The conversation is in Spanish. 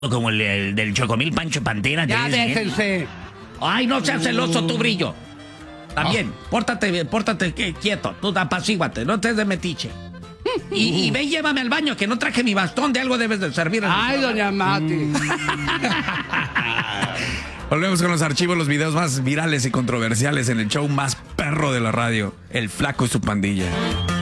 como el del Chocomil Pancho Pantera. Ya déjense. Ay, no seas celoso tú, Brillo. También, pórtate quieto, tú apacíguate, no estés de metiche. Y ve y llévame al baño, que no traje mi bastón, de algo debes de servir. Ay, doña Mati. Volvemos con los archivos, los videos más virales y controversiales en el show más perro de la radio, El Flaco y su pandilla.